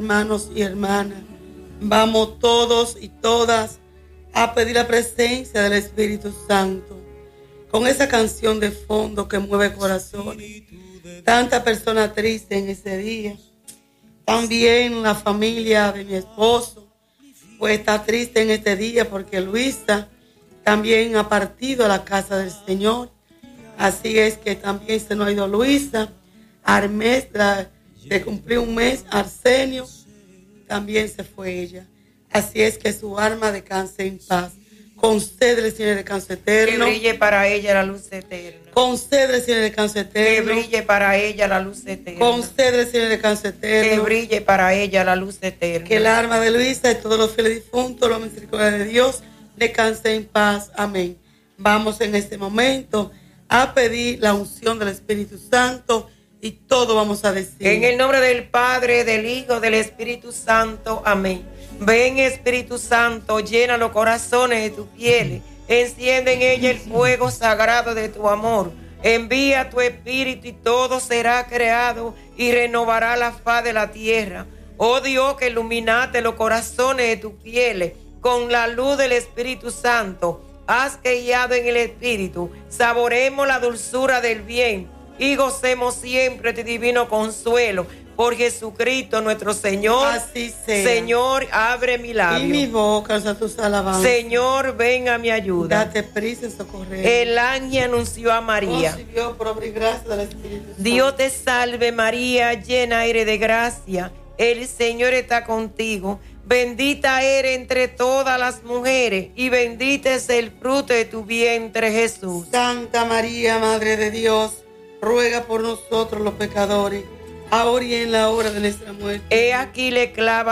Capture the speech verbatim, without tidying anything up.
Hermanos y hermanas, vamos todos y todas a pedir la presencia del Espíritu Santo con esa canción de fondo que mueve corazones. Tanta persona triste en ese día. También la familia de mi esposo pues está triste en este día porque Luisa también ha partido a la casa del Señor. Así es que también se nos ha ido Luisa. Armés, de cumplir un mes, Arsenio, también se fue ella. Así es que su alma descanse en paz. Concédele, Señor, descanso eterno. Que brille para ella la luz eterna. Concédele, Señor, descanso eterno. Que brille para ella la luz eterna. Concédele, Señor, descanso eterno. Que brille para ella la luz eterna. Que el alma de Luisa y todos los fieles difuntos, la misericordia de Dios, descanse en paz. Amén. Vamos en este momento a pedir la unción del Espíritu Santo y todo vamos a decir. En el nombre del Padre, del Hijo, del Espíritu Santo. Amén. Ven, Espíritu Santo, llena los corazones de tus fieles. Enciende en ella el fuego sagrado de tu amor. Envía tu Espíritu y todo será creado y renovará la faz de la tierra. Oh Dios, que iluminaste los corazones de tus fieles con la luz del Espíritu Santo. Haz que guiado en el Espíritu saboremos la dulzura del bien y gocemos siempre de divino consuelo. Por Jesucristo nuestro Señor. Así sea. Señor, abre mi labio. Y mi boca alza tus alabanzas. Señor, ven a mi ayuda. Date prisa en socorrer. El ángel anunció a María. Oh, Dios, por obra y gracia del Espíritu Santo. Dios te salve María, llena eres de gracia. El Señor está contigo. Bendita eres entre todas las mujeres y bendito es el fruto de tu vientre, Jesús. Santa María, Madre de Dios, ruega por nosotros los pecadores, ahora y en la hora de nuestra muerte. He aquí le clava